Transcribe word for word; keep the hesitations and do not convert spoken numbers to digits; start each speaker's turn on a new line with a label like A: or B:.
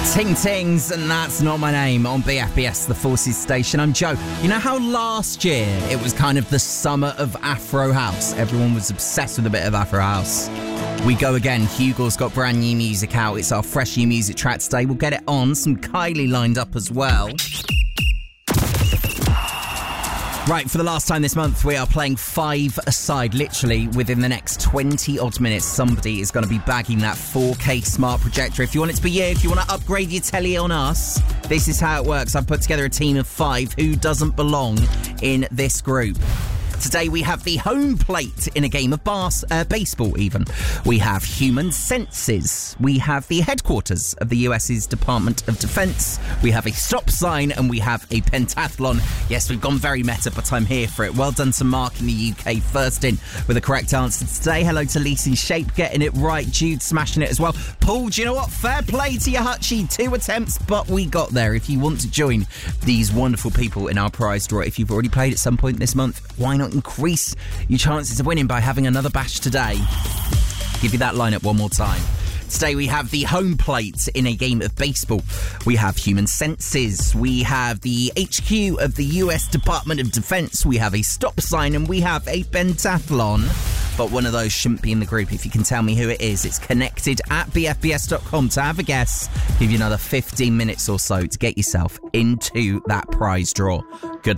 A: Ting Tings, and that's not my name on B F B S, the Forces station. I'm Joe. You know how last year it was kind of the summer of Afro House? Everyone was obsessed with a bit of Afro House. We go again. Hugo's got brand new music out. It's our fresh new music track today. We'll get it on. Some Kylie lined up as well. Right, for the last time this month, we are playing five aside. Literally, within the next twenty odd minutes, somebody is going to be bagging that four K smart projector. If you want it to be you, if you want to upgrade your telly on us, this is how it works. I've put together a team of five who doesn't belong in this group. Today we have the home plate in a game of bas- uh, baseball even. We have human senses. We have the headquarters of the U S's Department of Defence. We have a stop sign and we have a pentathlon. Yes, we've gone very meta, but I'm here for it. Well done to Mark in the U K, first in with the correct answer today. Hello to Lisa in Shape, getting it right. Jude smashing it as well. Paul, do you know what? Fair play to you, Hutchie. Two attempts, but we got there. If you want to join these wonderful people in our prize draw, if you've already played at some point this month, why not increase your chances of winning by having another bash today? Give you that lineup one more time. Today we have the home plate in a game of baseball. We have human senses. We have the H Q of the U S Department of Defence. We have a stop sign and we have a pentathlon. But one of those shouldn't be in the group. If you can tell me who it is, it's connected at b f b s dot com to have a guess. Give you another fifteen minutes or so to get yourself into that prize draw.